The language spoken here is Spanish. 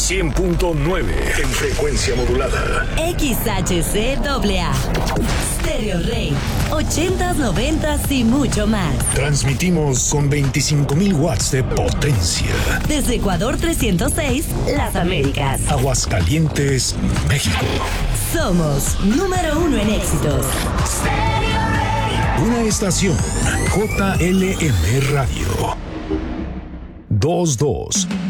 100.9 en frecuencia modulada. XHCAA. Stereo Rey. 80s, 90s y mucho más. Transmitimos con 25,000 watts de potencia. Desde Ecuador 306, Las Américas. Aguascalientes, México. Somos número 1 en éxitos. Stereo Rey. Una estación JLM Radio. 22